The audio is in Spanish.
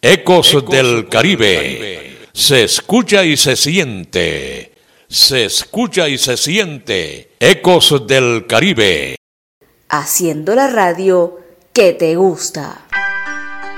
Ecos del Caribe. Se escucha y se siente. Se escucha y se siente. Ecos del Caribe. Haciendo la radio que te gusta.